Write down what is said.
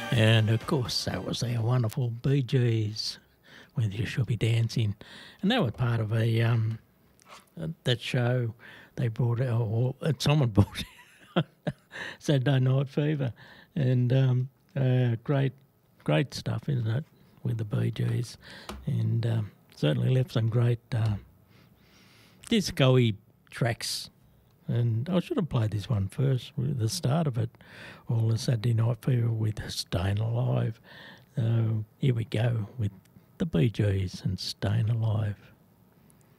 And of course, that was our wonderful Bee Gees with You Should Be Dancing. And that was part of that show they brought out, or someone brought out Saturday Night Fever. And great stuff, isn't it, with the Bee Gees? And certainly left some great disco-y tracks. And I should have played this one first, with the start of it, all the Saturday Night Fever with Staying Alive. Here we go with the Bee Gees and Staying Alive.